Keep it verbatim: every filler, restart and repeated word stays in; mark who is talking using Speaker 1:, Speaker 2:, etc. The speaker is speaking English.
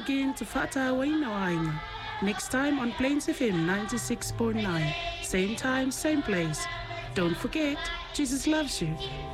Speaker 1: again to Fata Wainawainga. Next time on Plains F M ninety-six point nine. Same time, same place. Don't forget, Jesus loves you.